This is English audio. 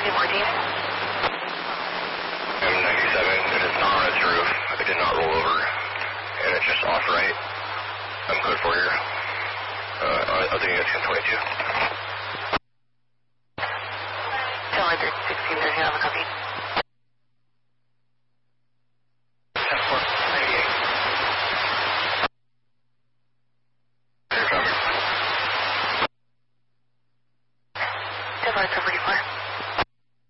Good morning. M97, it is not on its roof. It did not roll over, and it's just off right. I'm code for here. Other units can 22. Tell 16, there's you have a copy.